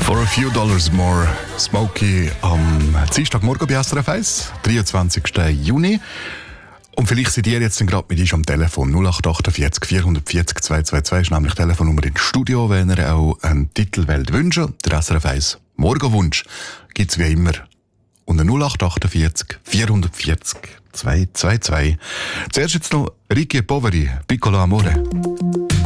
For a few dollars more, Smokey am Dienstagmorgen bei SRF 1, 23. Juni. Und vielleicht seid ihr jetzt gerade mit uns am Telefon 0848 440 222, ist nämlich die Telefonnummer ins Studio, wenn ihr auch einen Titel wollt wünschen. Der SRF 1 Morgenwunsch gibt es wie immer unter 0848 440 222. Zuerst jetzt noch Ricky Poveri, Piccolo Amore.